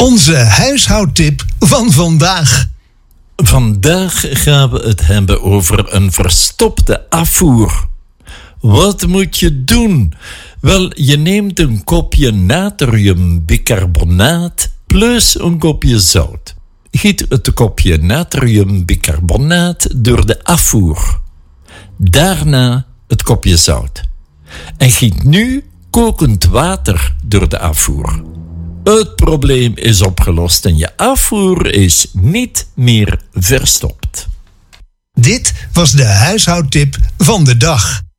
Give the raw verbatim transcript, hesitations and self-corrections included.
Onze huishoudtip van vandaag. Vandaag gaan we het hebben over een verstopte afvoer. Wat moet je doen? Wel, je neemt een kopje natriumbicarbonaat plus een kopje zout. Giet het kopje natriumbicarbonaat door de afvoer. Daarna het kopje zout. En giet nu kokend water door de afvoer. Het probleem is opgelost en je afvoer is niet meer verstopt. Dit was de huishoudtip van de dag.